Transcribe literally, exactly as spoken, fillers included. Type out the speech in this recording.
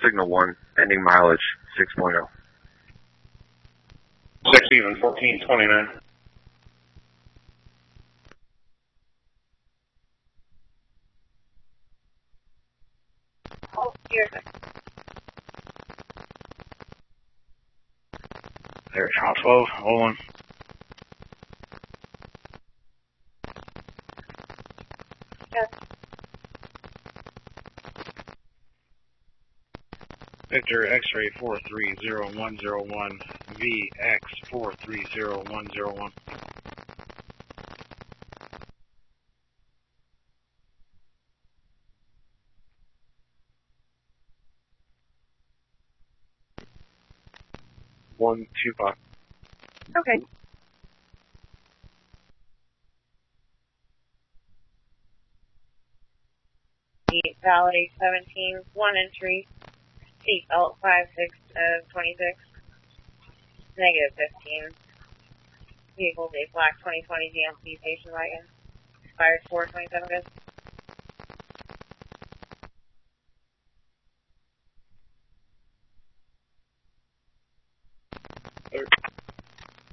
signal one, ending mileage six point oh. Six even, fourteen twenty-nine. Oh, here's it. There, Channel twelve, oh one. Yes. Victor X-ray four three zero one zero one, V X four three zero one zero one. One two five. Okay. Valley seventeen, one entry, seatbelt five six of twenty-six, negative fifteen, vehicle a black twenty twenty G M C station wagon, expired four twenty-seven good.